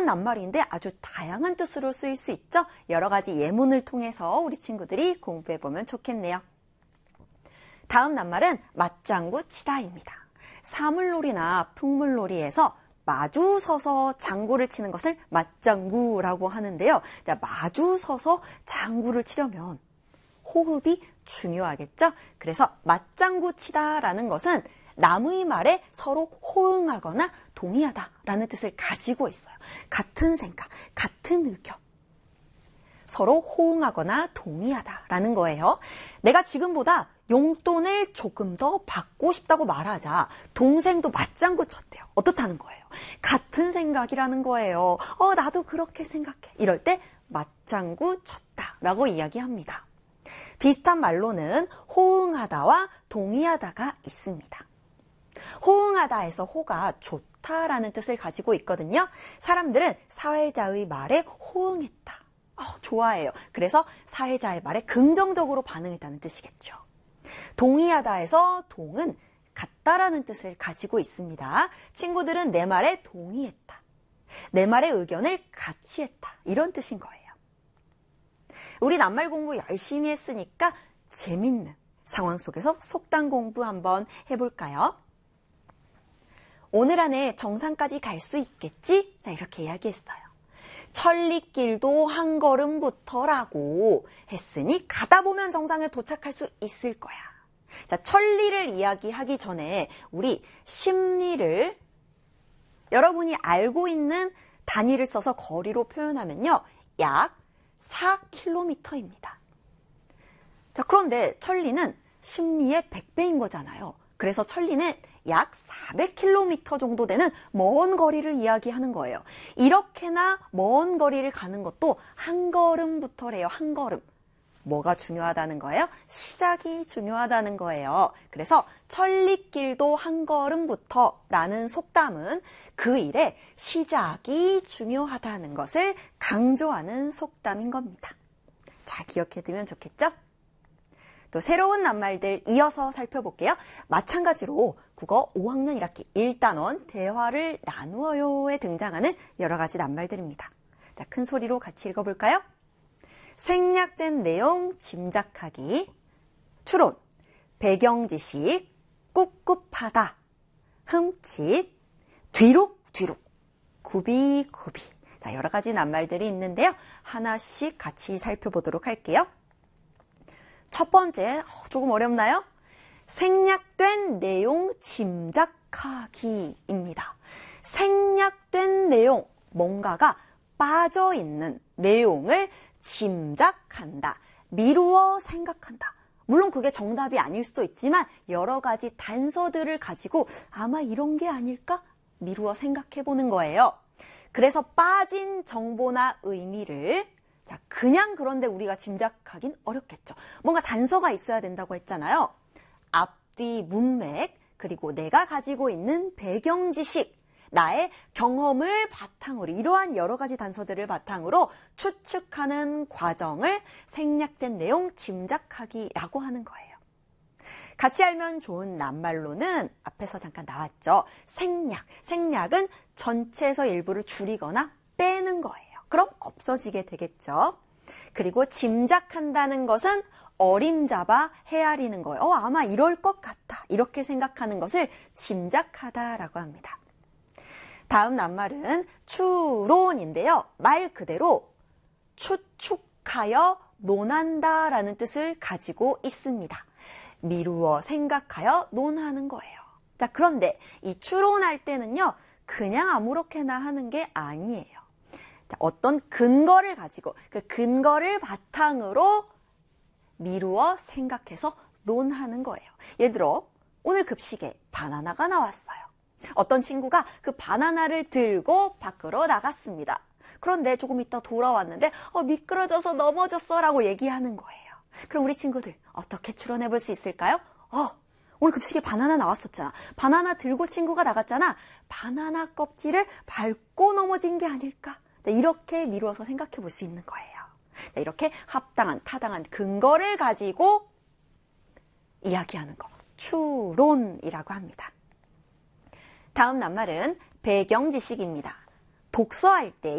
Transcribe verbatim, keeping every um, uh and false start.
낱말인데 아주 다양한 뜻으로 쓰일 수 있죠. 여러 가지 예문을 통해서 우리 친구들이 공부해보면 좋겠네요. 다음 낱말은 맞장구 치다입니다. 사물놀이나 풍물놀이에서 마주 서서 장구를 치는 것을 맞장구라고 하는데요. 자, 마주 서서 장구를 치려면 호흡이 중요하겠죠? 그래서 맞장구 치다라는 것은 남의 말에 서로 호응하거나 동의하다라는 뜻을 가지고 있어요. 같은 생각, 같은 의견. 서로 호응하거나 동의하다라는 거예요. 내가 지금보다 용돈을 조금 더 받고 싶다고 말하자 동생도 맞장구 쳤대요. 어떻다는 거예요? 같은 생각이라는 거예요. 어, 나도 그렇게 생각해. 이럴 때 맞장구 쳤다라고 이야기합니다. 비슷한 말로는 호응하다와 동의하다가 있습니다. 호응하다에서 호가 좋다라는 뜻을 가지고 있거든요. 사람들은 사회자의 말에 호응했다. 어, 좋아해요. 그래서 사회자의 말에 긍정적으로 반응했다는 뜻이겠죠. 동의하다에서 동은 같다라는 뜻을 가지고 있습니다. 친구들은 내 말에 동의했다. 내 말의 의견을 같이 했다. 이런 뜻인 거예요. 우리 낱말 공부 열심히 했으니까 재밌는 상황 속에서 속담 공부 한번 해볼까요? 오늘 안에 정상까지 갈 수 있겠지? 자, 이렇게 이야기했어요. 천리길도 한 걸음부터라고 했으니 가다 보면 정상에 도착할 수 있을 거야. 자, 천리를 이야기하기 전에 우리 십리를 여러분이 알고 있는 단위를 써서 거리로 표현하면요. 약 사 킬로미터입니다. 자, 그런데 천리는 십리의 백 배인 거잖아요. 그래서 천리는 약 사백 킬로미터 정도 되는 먼 거리를 이야기하는 거예요. 이렇게나 먼 거리를 가는 것도 한 걸음부터래요. 한 걸음. 뭐가 중요하다는 거예요? 시작이 중요하다는 거예요. 그래서 천리길도 한 걸음부터라는 속담은 그 일의 시작이 중요하다는 것을 강조하는 속담인 겁니다. 잘 기억해두면 좋겠죠? 또 새로운 낱말들 이어서 살펴볼게요. 마찬가지로 국어 오 학년 일 학기 일 단원 대화를 나누어요에 등장하는 여러 가지 낱말들입니다. 자, 큰 소리로 같이 읽어볼까요? 생략된 내용 짐작하기, 추론, 배경지식, 꿉꿉하다, 흠칫, 뒤룩뒤룩, 굽이굽이. 자, 여러 가지 낱말들이 있는데요. 하나씩 같이 살펴보도록 할게요. 첫 번째, 조금 어렵나요? 생략된 내용 짐작하기입니다. 생략된 내용, 뭔가가 빠져있는 내용을 짐작한다, 미루어 생각한다. 물론 그게 정답이 아닐 수도 있지만 여러 가지 단서들을 가지고 아마 이런 게 아닐까? 미루어 생각해보는 거예요. 그래서 빠진 정보나 의미를 자, 그냥 그런데 우리가 짐작하긴 어렵겠죠. 뭔가 단서가 있어야 된다고 했잖아요. 앞뒤 문맥, 그리고 내가 가지고 있는 배경 지식, 나의 경험을 바탕으로 이러한 여러 가지 단서들을 바탕으로 추측하는 과정을 생략된 내용 짐작하기라고 하는 거예요. 같이 알면 좋은 낱말로는 앞에서 잠깐 나왔죠. 생략. 생략은 전체에서 일부를 줄이거나 빼는 거예요. 그럼 없어지게 되겠죠. 그리고 짐작한다는 것은 어림잡아 헤아리는 거예요. 어, 아마 이럴 것 같다. 이렇게 생각하는 것을 짐작하다라고 합니다. 다음 낱말은 추론인데요. 말 그대로 추측하여 논한다라는 뜻을 가지고 있습니다. 미루어 생각하여 논하는 거예요. 자, 그런데 이 추론할 때는요. 그냥 아무렇게나 하는 게 아니에요. 자, 어떤 근거를 가지고 그 근거를 바탕으로 미루어 생각해서 논하는 거예요. 예를 들어 오늘 급식에 바나나가 나왔어요. 어떤 친구가 그 바나나를 들고 밖으로 나갔습니다. 그런데 조금 있다 돌아왔는데 어, 미끄러져서 넘어졌어 라고 얘기하는 거예요. 그럼 우리 친구들 어떻게 추론해 볼 수 있을까요? 어, 오늘 급식에 바나나 나왔었잖아. 바나나 들고 친구가 나갔잖아. 바나나 껍질을 밟고 넘어진 게 아닐까? 이렇게 미루어서 생각해 볼 수 있는 거예요. 이렇게 합당한, 타당한 근거를 가지고 이야기하는 거. 추론이라고 합니다. 다음 낱말은 배경지식입니다. 독서할 때